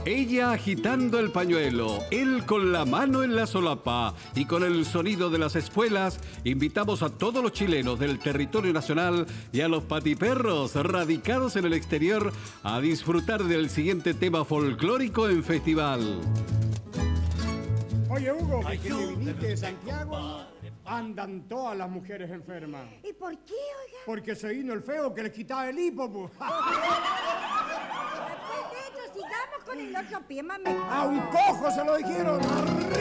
Ella agitando el pañuelo, él con la mano en la solapa y con el sonido de las espuelas, invitamos a todos los chilenos del territorio nacional y a los patiperros radicados en el exterior a disfrutar del siguiente tema folclórico en festival. Oye, Hugo, que me viniste de Santiago, andan todas las mujeres enfermas. ¿Y por qué, oiga? Porque se vino el feo que les quitaba el hipo, pues. Pues de hecho, sigamos con el otro pie, mami. A un cojo se lo dijeron.